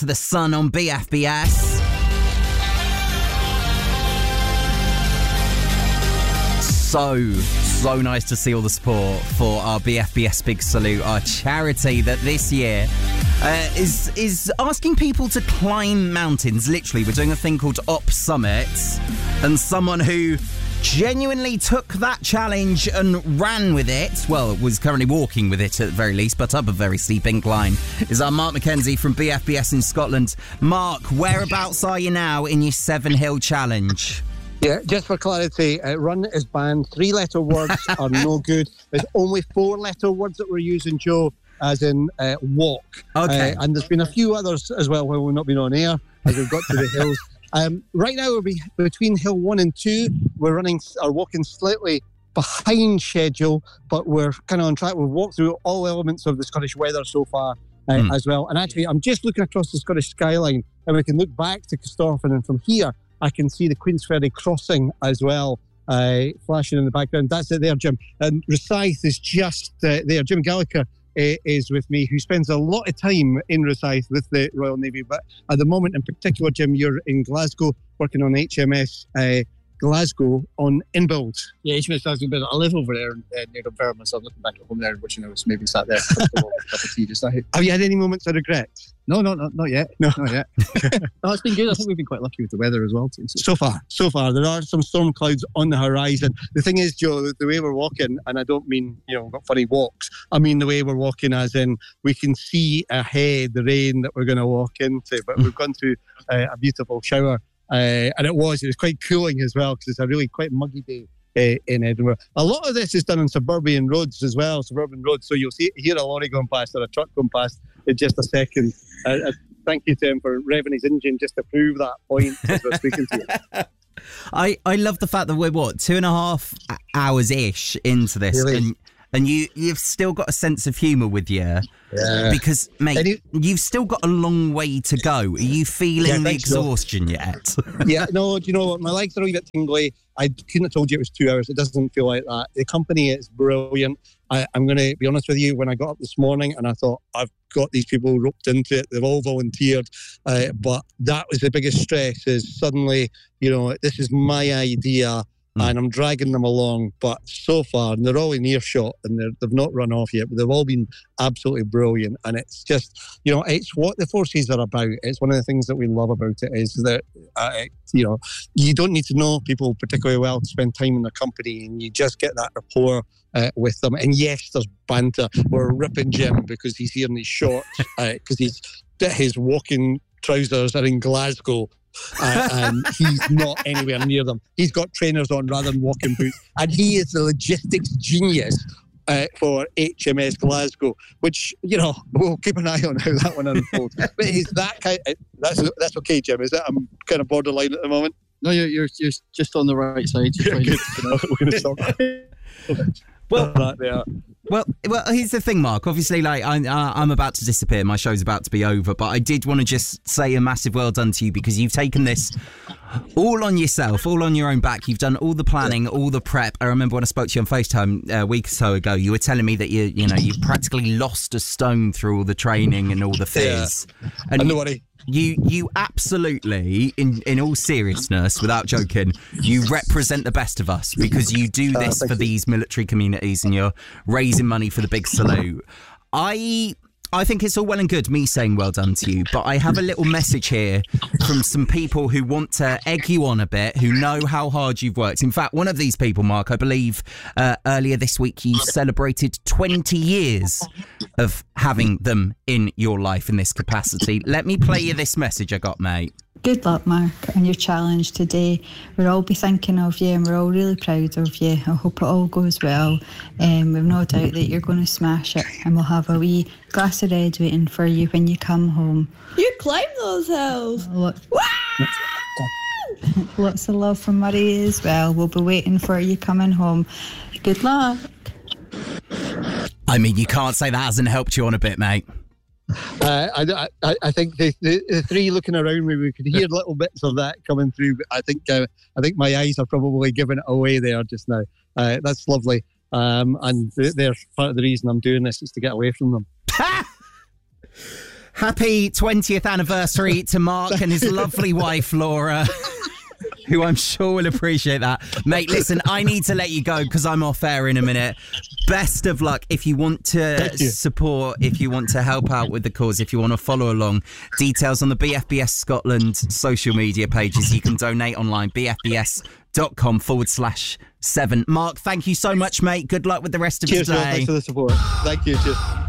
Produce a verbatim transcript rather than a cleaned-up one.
to the sun on B F B S. So, so nice to see all the support for our B F B S Big Salute, our charity that this year uh, is is asking people to climb mountains. Literally, we're doing a thing called Op Summits, and someone who genuinely took that challenge and ran with it, well, was currently walking with it at the very least, but up a very steep incline, is our Mark McKenzie from B F B S in Scotland. Mark, whereabouts are you now in your Seven Hill Challenge? Yeah, just for clarity, uh, run is banned. Three-letter words are no good. There's only four-letter words that we're using, Joe, as in uh, walk. Okay. Uh, and there's been a few others as well where we've not been on air as we've got to the hills. Um, right now, we're be- between hill one and two. We're running or walking slightly behind schedule, but we're kind of on track. We've walked through all elements of the Scottish weather so far uh, mm. as well. And actually, I'm just looking across the Scottish skyline, and we can look back to Costoffen, and from here, I can see the Queensferry crossing as well, uh, flashing in the background. That's it there, Jim. And Rosyth is just uh, there. Jim Gallagher uh, is with me, who spends a lot of time in Rosyth with the Royal Navy. But at the moment in particular, Jim, you're in Glasgow working on H M S uh, Glasgow on inbuild. Yeah, H M S Glasgow. But I live over there uh, near Dunfermline, so I'm looking back at home there, wishing I was maybe sat there for a cup of tea just now. Have you had any moments of regret? No, no, no, not yet. No, not yet. No, it's been good. I think we've been quite lucky with the weather as well. Too, so. so far, so far. There are some storm clouds on the horizon. The thing is, Joe, the way we're walking, and I don't mean, you know, we've got funny walks. I mean the way we're walking as in we can see ahead the rain that we're going to walk into. But we've gone through uh, a beautiful shower. Uh, and it was, it was quite cooling as well, because it's a really quite muggy day uh, in Edinburgh. A lot of this is done on suburban roads as well, suburban roads. So you'll see hear a lorry going past or a truck going past in just a second. Uh, uh, thank you to him for revving his engine just to prove that point as we're speaking to you. I, I love the fact that we're, what, two and a half hours-ish into this, really? and and you, you've still got a sense of humour with you. Yeah. Because, mate, Any, you've still got a long way to go. Are you feeling yeah, the exhaustion so. yet? Yeah, no, do you know what? My legs are a wee bit tingly. I couldn't have told you it was two hours. It doesn't feel like that. The company is brilliant. I, I'm going to be honest with you. When I got up this morning and I thought, I've got these people roped into it, they've all volunteered. Uh, but that was the biggest stress, is suddenly, you know, this is my idea. Mm. And I'm dragging them along, but so far, and they're all in earshot, and they've not run off yet, but they've all been absolutely brilliant. And it's just, you know, it's what the forces are about. It's one of the things that we love about it is that, uh, you know, you don't need to know people particularly well to spend time in their company, and you just get that rapport uh, with them. And yes, there's banter. We're ripping Jim because he's here in his shorts, because uh, he's his walking trousers are in Glasgow. uh, and he's not anywhere near them. He's got trainers on rather than walking boots, and he is the logistics genius uh, for H M S Glasgow, which, you know, we'll keep an eye on how that one unfolds. But is that kind of, that's that's okay, Jim? Is that I'm kind of borderline at the moment? No, you're you're, you're just on the right side. Yeah, good. We're going to stop. Well, right there. well, well. Here's the thing, Mark. Obviously, like I, I'm about to disappear. My show's about to be over. But I did want to just say a massive well done to you, because you've taken this all on yourself, all on your own back. You've done all the planning, all the prep. I remember when I spoke to you on FaceTime a week or so ago, you were telling me that you, you know, you've practically lost a stone through all the training and all the fizz. Yeah. And I'm the worry. You you absolutely, in, in all seriousness, without joking, you represent the best of us, because you do this uh, for you. these military communities, and you're raising money for the Big Salute. I I think it's all well and good me saying well done to you, but I have a little message here from some people who want to egg you on a bit, who know how hard you've worked. In fact, one of these people, Mark, I believe uh, earlier this week you celebrated twenty years of having them in your life in this capacity. Let me play you this message I got, mate. Good luck, Mark, on your challenge today. We'll all be thinking of you, and we're all really proud of you. I hope it all goes well. Um, we've no doubt that you're going to smash it, and we'll have a wee glass of red waiting for you when you come home. You climbed those hills. Look, lots of love from Murray as well. We'll be waiting for you coming home. Good luck. I mean, you can't say that hasn't helped you on a bit, mate. Uh, I, I, I think the, the, the three looking around me, we could hear little bits of that coming through. But I think uh, I think my eyes are probably giving it away there just now. Uh, that's lovely, um, and they're part of the reason I'm doing this is to get away from them. Happy twentieth anniversary to Mark and his lovely wife, Laura. Who I'm sure will appreciate that. Mate, listen, I need to let you go because I'm off air in a minute. Best of luck. If you want to support, if you want to help out with the cause, if you want to follow along, details on the B F B S Scotland social media pages. You can donate online, bfbs.com forward slash seven. Mark, thank you so much, mate. Good luck with the rest of Cheers, your day. Cheers, thanks for the support. Thank you. Cheers.